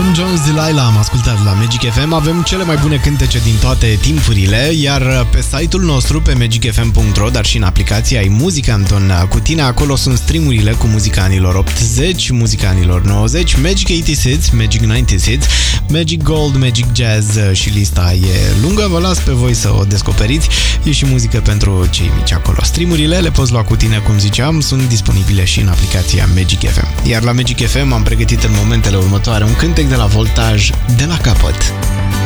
Tom Jones, Delilah am ascultat la Magic FM. Avem cele mai bune cântece din toate timpurile, iar pe site-ul nostru, pe magicfm.ro, dar și în aplicație, ai Muzica Anton cu tine. Acolo sunt streamurile cu muzica anilor 80, muzica anilor 90, Magic 80s Hits, Magic 90s Hits, Magic Gold, Magic Jazz și lista e lungă. Vă las pe voi să o descoperiți. E și muzică pentru cei mici acolo. Streamurile le poți lua cu tine, cum ziceam, sunt disponibile și în aplicația Magic FM. Iar la Magic FM am pregătit în momentele următoare un cântec de la Voltaj, De la capăt.